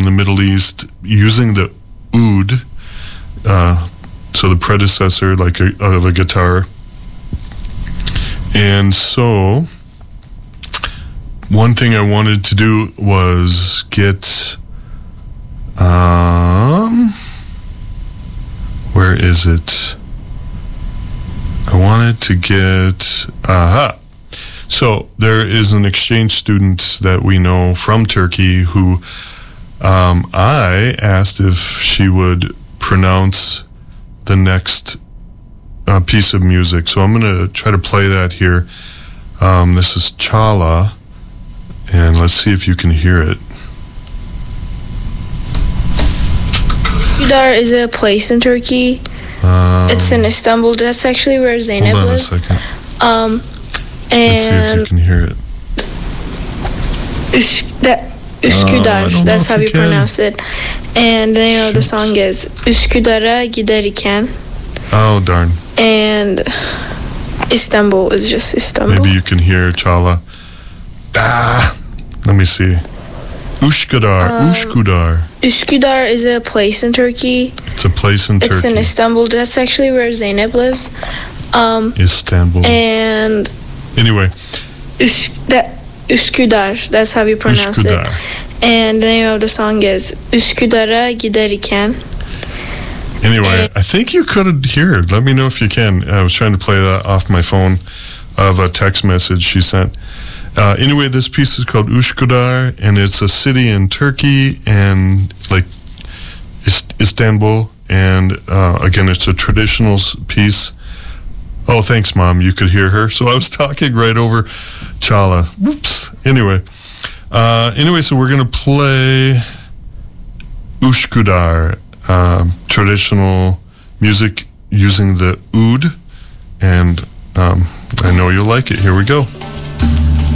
the Middle East using the oud, so the predecessor of a guitar. And so one thing I wanted to do was get, where is it? I wanted to get, So there is an exchange student that we know from Turkey who I asked if she would pronounce the next piece of music. So I'm going to try to play that here. This is Çağla, and let's see if you can hear it. Üsküdar is a place in Turkey. It's in Istanbul. That's actually where Zeynep lives. Hold on a second. Let's see if you And can hear it. Üsküdar, I don't that's know how if you you can. pronounce it. And the name of the song is Üsküdar'a giderken. Oh, darn. And Istanbul is just Istanbul. Maybe you can hear Çağla. Let me see. Üsküdar. Üsküdar is a place in Turkey. It's a place in It's Turkey. in Istanbul. That's actually where Zeynep lives. Istanbul. And Anyway, Üsküdar, that's how you pronounce Üsküdar. it. And the name of the song is Üsküdar'a giderken. Anyway, I think you could hear it. Let me know if you can. I was trying to play that off my phone of a text message she sent. Anyway, this piece is called Üsküdar, and it's a city in Turkey and like Istanbul. And again, it's a traditional piece. Oh, thanks, Mom. You could hear her. So I was talking right over Çağla. Whoops. Anyway, so we're going to play Üsküdar, traditional music using the oud, and I know you'll like it. Here we go.